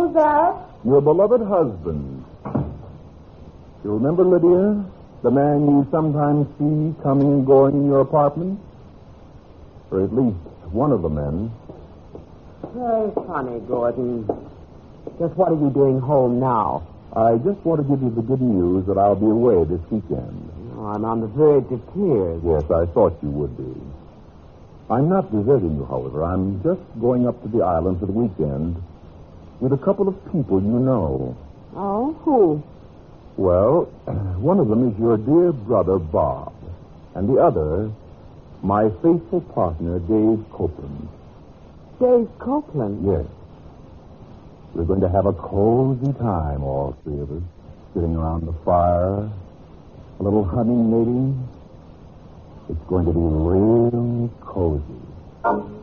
Who's that? Your beloved husband. You remember, Lydia? The man you sometimes see coming and going in your apartment? Or at least one of the men. Very funny, Gordon. Just what are you doing home now? I just want to give you the good news that I'll be away this weekend. Oh, I'm on the verge of tears. Yes, I thought you would be. I'm not deserting you, however. I'm just going up to the island for the weekend with a couple of people you know. Oh, who? Well, one of them is your dear brother, Bob. And the other, my faithful partner, Dave Copeland. Dave Copeland? Yes. We're going to have a cozy time, all three of us, sitting around the fire, a little honey knitting. It's going to be real cozy.